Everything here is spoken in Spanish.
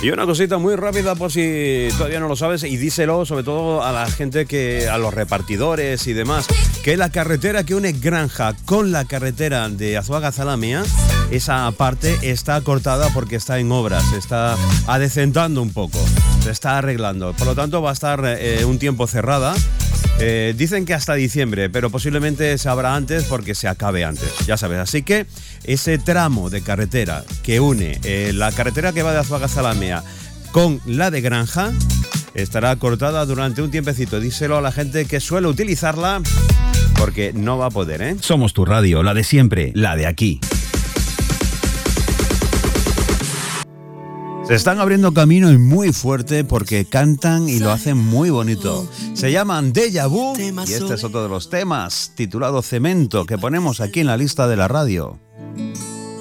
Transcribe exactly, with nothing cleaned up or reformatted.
Y una cosita muy rápida por si todavía no lo sabes, y díselo sobre todo a la gente, que a los repartidores y demás, que la carretera que une Granja con la carretera de Azuaga-Zalamea, esa parte está cortada porque está en obras, se está adecentando un poco, se está arreglando. Por lo tanto va a estar eh, un tiempo cerrada. Eh, dicen que hasta diciembre, pero posiblemente se abra antes porque se acabe antes, ya sabes. Así que ese tramo de carretera que une eh, la carretera que va de Azuaga-Zalamea con la de Granja estará cortada durante un tiempecito. Díselo a la gente que suele utilizarla, porque no va a poder, ¿eh? Somos tu radio, la de siempre, la de aquí. Se están abriendo camino y muy fuerte porque cantan y lo hacen muy bonito. Se llaman Déjà Vu y este es otro de los temas titulado Cemento que ponemos aquí en la lista de la radio.